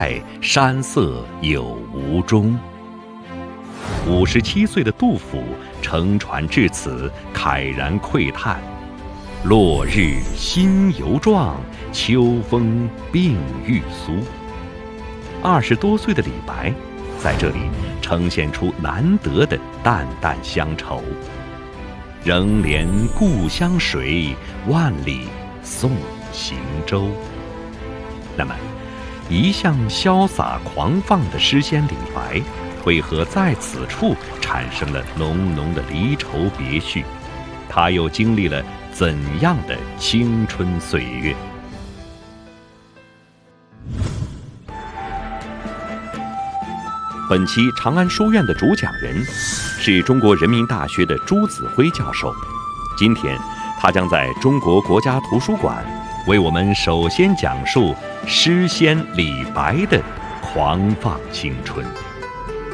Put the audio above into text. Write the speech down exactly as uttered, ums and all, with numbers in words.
山色有无踪。五十七岁的杜甫乘船至此，慨然喟叹：落日新犹壮，秋风病欲苏。二十多岁的李白在这里呈现出难得的淡淡乡愁。仍怜故乡水，万里送行舟。那么，一向潇洒狂放的诗仙李白，为何在此处产生了浓浓的离愁别绪？他又经历了怎样的青春岁月？本期长安书院的主讲人是中国人民大学的朱子辉教授。今天，他将在中国国家图书馆为我们首先讲述诗仙李白的狂放青春。